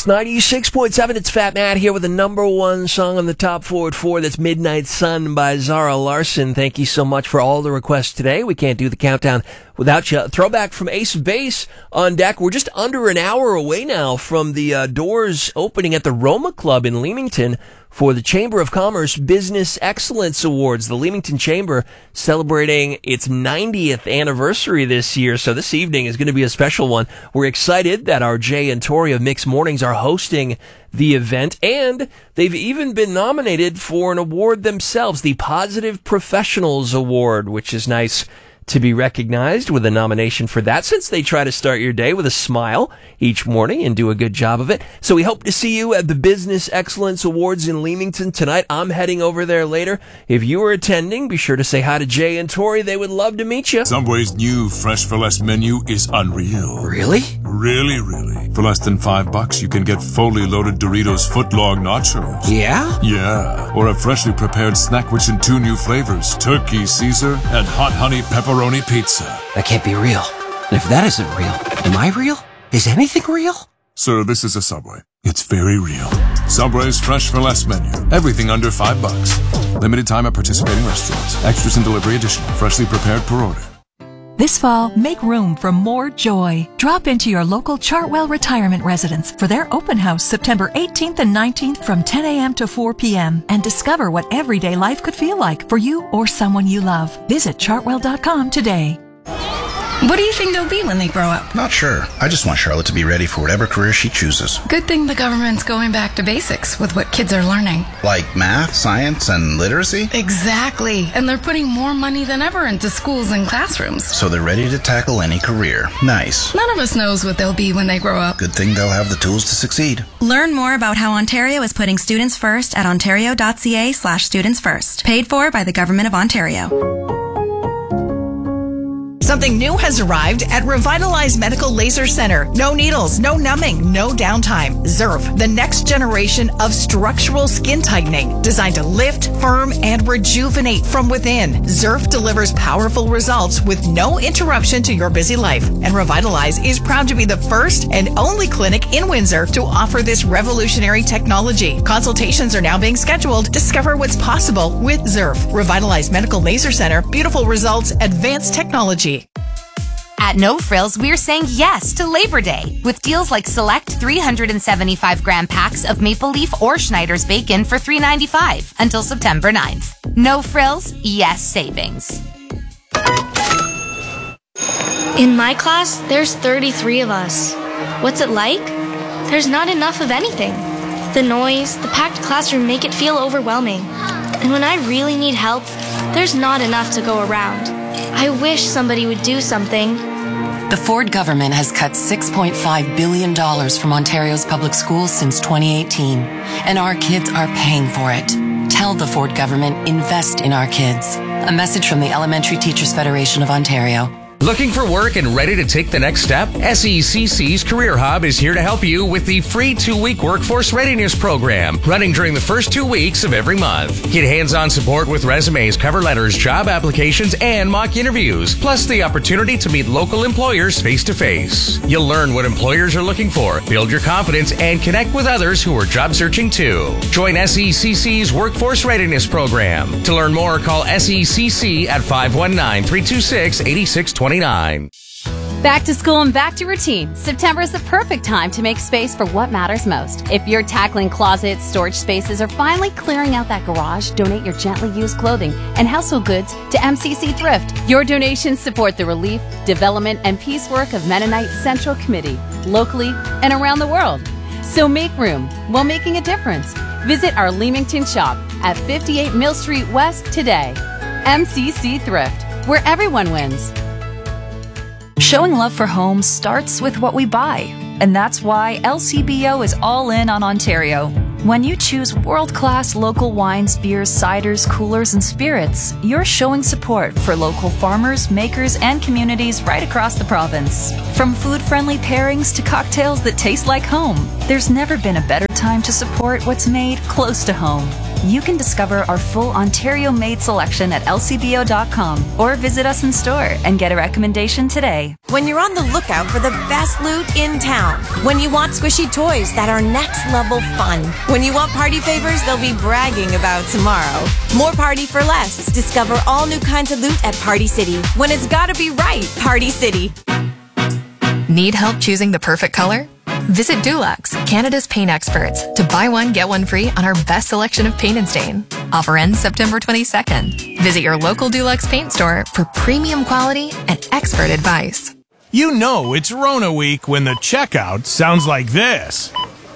Kicks 96.7. It's Fat Matt here with the number one song on the Top 4 at 4. That's Midnight Sun by Zara Larsson. Thank you so much for all the requests today. We can't do the countdown without you. Throwback from Ace of Base on deck. We're just under an hour away now from the doors opening at the Roma Club in Leamington for the Chamber of Commerce Business Excellence Awards. The Leamington Chamber celebrating its 90th anniversary this year, so this evening is going to be a special one. We're excited that our Jay and Tori of Mixed Mornings are hosting the event, and they've even been nominated for an award themselves, the Positive Professionals Award, which is nice to be recognized with a nomination for that, since they try to start your day with a smile each morning and do a good job of it. So we hope to see you at the Business Excellence Awards in Leamington tonight. I'm heading over there later. If you are attending, be sure to say hi to Jay and Tori. They would love to meet you. Subway's new Fresh for Less menu is unreal. Really? Really. For less than $5, you can get fully loaded Doritos footlong nachos. Yeah? Yeah. Or a freshly prepared snack rich in 2 new flavors, Turkey Caesar and Hot Honey Pepperoni Pizza. That can't be real. And if that isn't real, am I real? Is anything real? Sir, this is a Subway. It's very real. Subway's Fresh for Less menu. Everything under $5. Limited time at participating restaurants. Extras and delivery additional. Freshly prepared per order. This fall, make room for more joy. Drop into your local Chartwell Retirement Residence for their open house September 18th and 19th from 10 a.m. to 4 p.m. and discover what everyday life could feel like for you or someone you love. Visit chartwell.com today. What do you think they'll be when they grow up? Not sure. I just want Charlotte to be ready for whatever career she chooses. Good thing the government's going back to basics with what kids are learning. Like math, science, and literacy? Exactly. And they're putting more money than ever into schools and classrooms. So they're ready to tackle any career. Nice. None of us knows what they'll be when they grow up. Good thing they'll have the tools to succeed. Learn more about how Ontario is putting students first at ontario.ca/students first. Paid for by the Government of Ontario. Something new has arrived at Revitalize Medical Laser Center. No needles, no numbing, no downtime. ZERF, the next generation of structural skin tightening, designed to lift, firm, and rejuvenate from within. ZERF delivers powerful results with no interruption to your busy life. And Revitalize is proud to be the first and only clinic in Windsor to offer this revolutionary technology. Consultations are now being scheduled. Discover what's possible with ZERF. Revitalize Medical Laser Center. Beautiful results, advanced technology. At No Frills, we're saying yes to Labor Day with deals like select 375-gram packs of Maple Leaf or Schneider's bacon for $3.95 until September 9th. No Frills, yes savings. In my class, there's 33 of us. What's it like? There's not enough of anything. The noise, the packed classroom make it feel overwhelming. And when I really need help, there's not enough to go around. I wish somebody would do something. The Ford government has cut $6.5 billion from Ontario's public schools since 2018, and our kids are paying for it. Tell the Ford government, invest in our kids. A message from the Elementary Teachers Federation of Ontario. Looking for work and ready to take the next step? SECC's Career Hub is here to help you with the free 2-week workforce readiness program running during the first 2 weeks of every month. Get hands-on support with resumes, cover letters, job applications, and mock interviews, plus the opportunity to meet local employers face-to-face. You'll learn what employers are looking for, build your confidence, and connect with others who are job searching too. Join SECC's Workforce Readiness Program. To learn more, call SECC at 519-326-8629. Back to school and back to routine. September is the perfect time to make space for what matters most. If you're tackling closets, storage spaces, or finally clearing out that garage, donate your gently used clothing and household goods to MCC Thrift. Your donations support the relief, development, and peace work of Mennonite Central Committee, locally and around the world. So make room while making a difference. Visit our Leamington shop at 58 Mill Street West today. MCC Thrift, where everyone wins. Showing love for homes starts with what we buy, and that's why LCBO is all in on Ontario. When you choose world-class local wines, beers, ciders, coolers, and spirits, you're showing support for local farmers, makers, and communities right across the province. From food-friendly pairings to cocktails that taste like home, there's never been a better time to support what's made close to home. You can discover our full Ontario-made selection at lcbo.com or visit us in store and get a recommendation today. When you're on the lookout for the best loot in town. When you want squishy toys that are next level fun. When you want party favors they'll be bragging about tomorrow. More party for less. Discover all new kinds of loot at Party City. When it's gotta be right, Party City. Need help choosing the perfect color? Visit Dulux, Canada's paint experts, to buy one, get one free on our best selection of paint and stain. Offer ends September 22nd. Visit your local Dulux paint store for premium quality and expert advice. You know it's Rona week when the checkout sounds like this.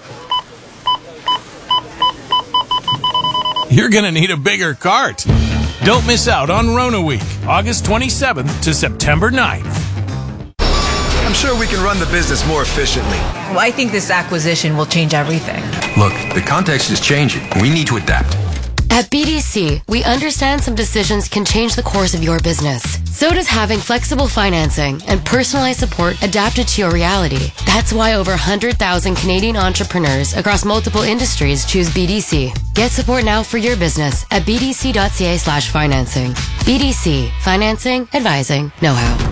You're gonna need a bigger cart. Don't miss out on Rona week, August 27th to September 9th. I'm sure we can run the business more efficiently. Well, I think this acquisition will change everything. Look, the context is changing. We need to adapt. At BDC, we understand some decisions can change the course of your business. So does having flexible financing and personalized support adapted to your reality. That's why over 100,000 Canadian entrepreneurs across multiple industries choose BDC. Get support now for your business at bdc.ca/financing. BDC. Financing, advising, know-how.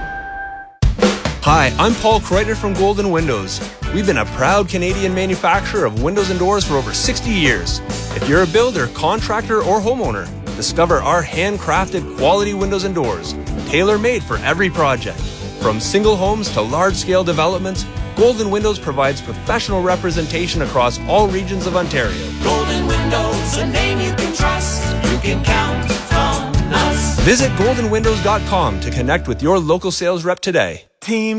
Hi, I'm Paul Kreuter from Golden Windows. We've been a proud Canadian manufacturer of windows and doors for over 60 years. If you're a builder, contractor, or homeowner, discover our handcrafted quality windows and doors, tailor-made for every project. From single homes to large-scale developments, Golden Windows provides professional representation across all regions of Ontario. Golden Windows, a name you can trust. You can count on us. Visit goldenwindows.com to connect with your local sales rep today. Team